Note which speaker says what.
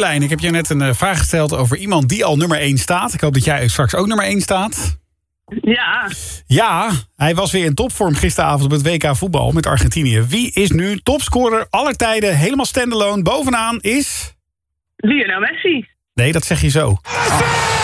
Speaker 1: Marjolein, ik heb je net een vraag gesteld over iemand die al nummer 1 staat. Ik hoop dat jij straks ook nummer 1 staat.
Speaker 2: Ja.
Speaker 1: Ja, hij was weer in topvorm gisteravond op het WK voetbal met Argentinië. Wie is nu topscorer aller tijden, helemaal standalone, bovenaan is...
Speaker 2: Lionel Messi.
Speaker 1: Nee, dat zeg je zo.